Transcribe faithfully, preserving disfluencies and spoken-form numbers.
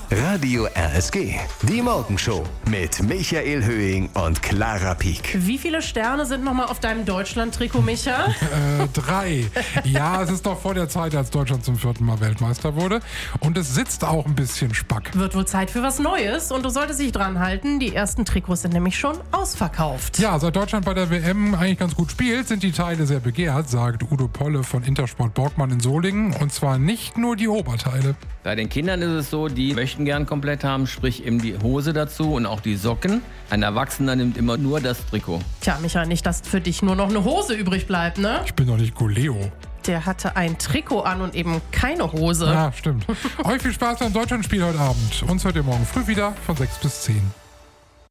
Radio R S G, die Morgenshow mit Michael Höhing und Clara Pieck. Wie viele Sterne sind nochmal auf deinem Deutschland-Trikot, Micha? Äh, drei. Ja, es ist noch vor der Zeit, als Deutschland zum vierten Mal Weltmeister wurde. Und es sitzt auch ein bisschen spack. Wird wohl Zeit für was Neues und du solltest dich dran halten. Die ersten Trikots sind nämlich schon ausverkauft. Ja, seit Deutschland bei der W M eigentlich ganz gut spielt, sind die Teile sehr begehrt, sagt Udo Polle von Intersport Borgmann in Solingen. Und zwar nicht nur die Oberteile. Bei den Kindern ist es so, die möchten gern komplett haben, sprich eben die Hose dazu und auch die Socken. Ein Erwachsener nimmt immer nur das Trikot. Tja, Micha, nicht, dass für dich nur noch eine Hose übrig bleibt, ne? Ich bin doch nicht Goleo. Der hatte ein Trikot an und eben keine Hose. Ja, stimmt. Euch viel Spaß beim Deutschlandspiel heute Abend. Uns hört ihr morgen früh wieder von sechs bis zehn.